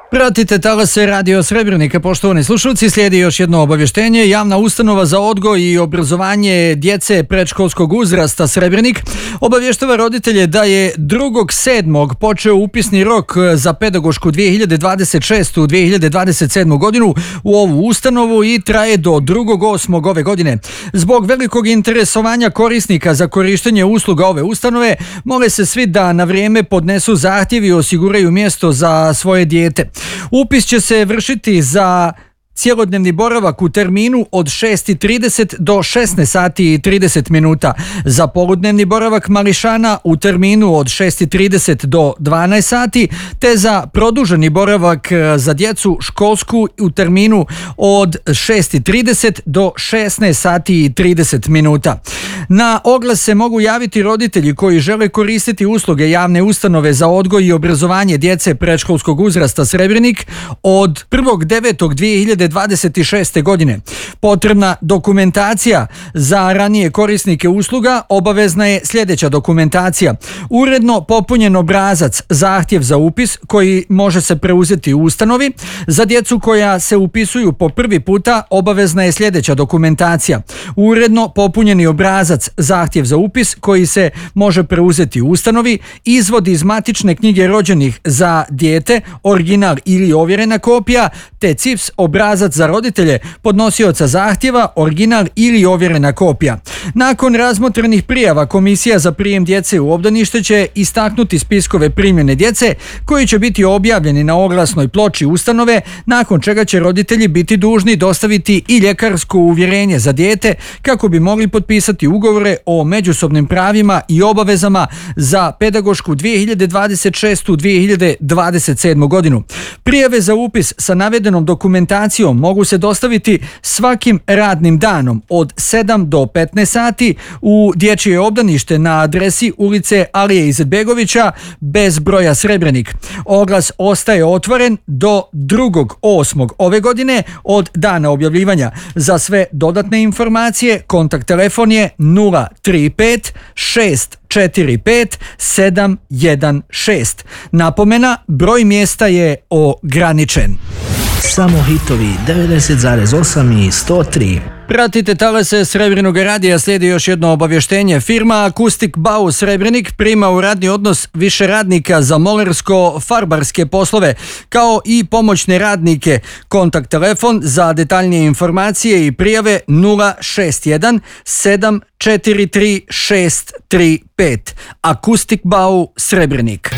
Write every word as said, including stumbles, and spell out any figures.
Pratite talase Radio Srebrenika, poštovani slušalci, slijedi još jedno obavještenje. Javna ustanova za odgoj i obrazovanje djece predškolskog uzrasta Srebrenik obavještava roditelje da je drugog sedmog počeo upisni rok za pedagošku dvije hiljade dvadeset šeste. dvije hiljade dvadeset sedme. godinu u ovu ustanovu i traje do drugog osmog ove godine. Zbog velikog interesovanja korisnika za korištenje usluga ove ustanove, mole se svi da na vrijeme podnesu zahtjev i osiguraju mjesto za svoje dijete. Upis će se vršiti za cjelodnevni boravak u terminu od šest i trideset do šesnaest sati i trideset minuta, za poludnevni boravak mališana u terminu od šest i trideset do dvanaest sati, te za produženi boravak za djecu školsku u terminu od šest i trideset do šesnaest sati i trideset minuta. Na oglas se mogu javiti roditelji koji žele koristiti usluge javne ustanove za odgoj i obrazovanje djece predškolskog uzrasta Srebrenik od prvog devetog dvije hiljade dvadeset šeste. godine. Potrebna dokumentacija za ranije korisnike usluga obavezna je sljedeća dokumentacija: uredno popunjen obrazac zahtjev za upis koji može se preuzeti u ustanovi. Za djecu koja se upisuju po prvi puta obavezna je sljedeća dokumentacija: uredno popunjeni obrazac zahtjev za upis koji se može preuzeti u ustanovi, izvod iz matične knjige rođenih za dijete, original ili ovjerena kopija, te C I F S obrazac za roditelje podnosioca zahtjeva, original ili ovjerena kopija. Nakon razmotrenih prijava, Komisija za prijem djece u obdanište će istaknuti spiskove primljene djece koji će biti objavljeni na oglasnoj ploči ustanove, nakon čega će roditelji biti dužni dostaviti i ljekarsko uvjerenje za dijete kako bi mogli potpisati ugovore o međusobnim pravima i obavezama za pedagošku dvije hiljade dvadeset šeste. dvije hiljade dvadeset sedme. godinu. Prijave za upis sa navedenom dokumentacijom mogu se dostaviti svakim radnim danom od sedam do petnaest sati u dječje obdanište na adresi ulice Alije Izetbegovića bez broja Srebrenik. Oglas ostaje otvoren do drugog osmog ove godine od dana objavljivanja. Za sve dodatne informacije kontakt telefon je nula tri pet šest četiri pet sedam jedan šest. Napomena, broj mjesta je ograničen. Samo hitovi devedeset zarez osam i sto tri. Pratite talase Srebrenoga radija, slijedi još jedno obavještenje. Firma Akustik Bau Srebrenik prima u radni odnos više radnika za molersko-farbarske poslove, kao i pomoćne radnike. Kontakt telefon za detaljnije informacije i prijave nula šest jedan sedam četiri tri šest tri pet. Akustik Bau Srebrenik.